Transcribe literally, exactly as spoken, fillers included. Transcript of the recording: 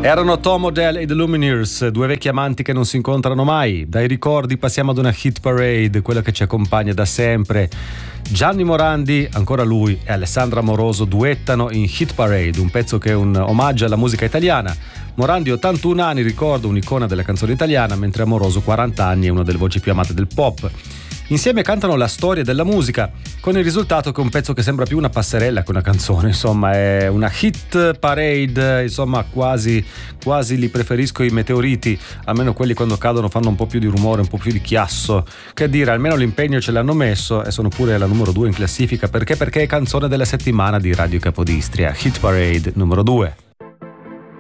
Erano Tom Odell e The Lumineers, due vecchi amanti che non si incontrano mai. Dai ricordi passiamo ad una hit parade, quella che ci accompagna da sempre. Gianni Morandi, ancora lui, e Alessandra Amoroso duettano in Hit Parade, un pezzo che è un omaggio alla musica italiana. Morandi ottantuno anni, ricordo, un'icona della canzone italiana, mentre Amoroso quaranta anni, è una delle voci più amate del pop. Insieme cantano la storia della musica, con il risultato che è un pezzo che sembra più una passerella che una canzone, insomma è una hit parade, insomma quasi, quasi li preferisco i meteoriti, almeno quelli quando cadono fanno un po' più di rumore, un po' più di chiasso, che dire, almeno l'impegno ce l'hanno messo e sono pure la numero due in classifica, perché? Perché è canzone della settimana di Radio Capodistria, Hit Parade numero due.